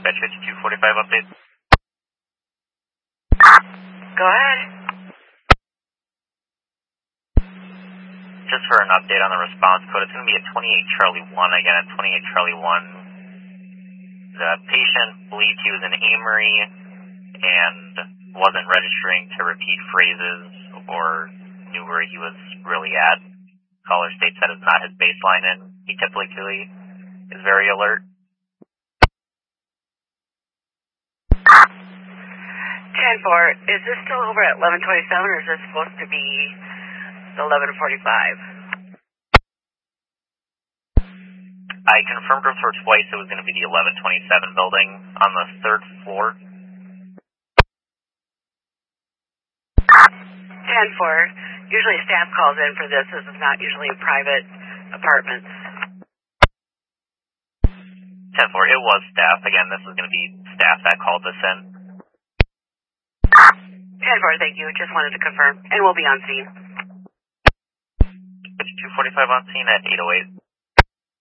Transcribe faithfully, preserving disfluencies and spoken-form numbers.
dispatch fifty-two forty-five update. Go ahead. Just for an update on the response code, it's going to be at twenty-eight Charlie one. Again, at twenty-eight Charlie one, the patient believed he was in Amory and wasn't registering to repeat phrases or knew where he was really at. Caller states that is not his baseline, and he typically is very alert. ten four, is this still over at eleven twenty-seven, or is this supposed to be eleven forty-five? I confirmed with her twice it was going to be the eleven twenty-seven building on the third floor. ten four, usually staff calls in for this. This is not usually in private apartments. ten four, it was staff. Again, this is going to be staff that called this in. ten four, thank you. Just wanted to confirm. And we'll be on scene. fifty-two forty-five on scene at eight oh eight.